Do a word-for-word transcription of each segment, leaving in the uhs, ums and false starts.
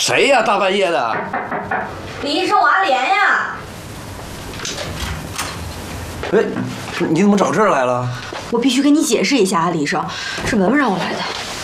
谁呀？大半夜的。 李医生，我阿莲呀。 哎，你怎么找这儿来了？ 我必须跟你解释一下啊，李医生，是文文让我来的。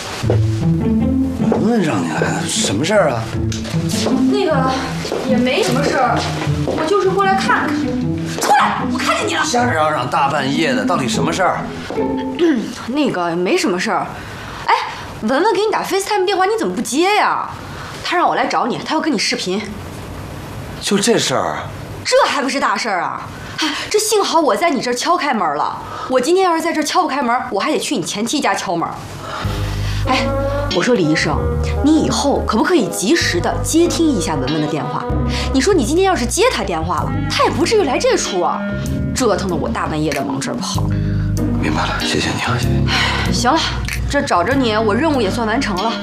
文文让你来的？什么事儿啊？ 那个也没什么事儿，我就是过来看看。出来，我看见你了。 瞎嚷嚷，大半夜的，到底什么事儿？ 那个没什么事儿。哎，文文给你打 FaceTime 电话，你怎么不接呀？他让我来找你，他要跟你视频。 就这事儿？ 这还不是大事儿啊！哎，这幸好我在你这儿敲开门了。我今天要是在这儿敲不开门，我还得去你前妻家敲门。哎，我说李医生，你以后可不可以及时的接听一下文文的电话？你说你今天要是接他电话了，他也不至于来这出啊，折腾的我大半夜的往这儿跑。 明白了，谢谢你啊，谢谢你。 行了，这找着你，我任务也算完成了。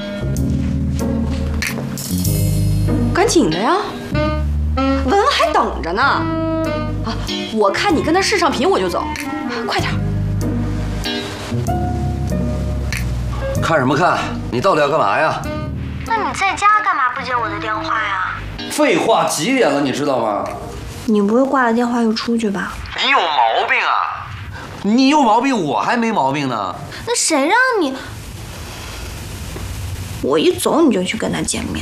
赶紧的呀，文文还等着呢。啊，我看你跟他视上频，我就走，快点。 看什么看？你到底要干嘛呀？ 那你在家干嘛不接我的电话呀？ 废话，几点了？你知道吗？ 你不会挂了电话又出去吧？ 你有毛病啊！你有毛病，我还没毛病呢。 那谁让你？我一走你就去跟他见面。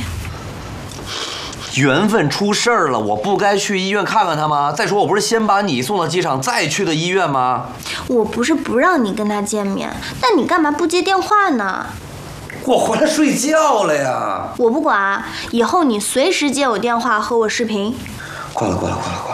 缘分出事儿了，我不该去医院看看他吗？再说我不是先把你送到机场再去的医院吗？ 我不是不让你跟他见面，但你干嘛不接电话呢？ 我回来睡觉了呀。 我不管，以后你随时接我电话和我视频。 挂了，挂了，挂了，挂了。